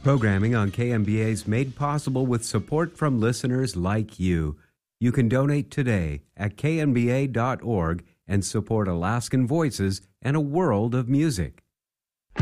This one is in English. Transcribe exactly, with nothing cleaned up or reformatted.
Programming on K M B A is made possible with support from listeners like you. You can donate today at k m b a dot org and support Alaskan Voices and a world of music.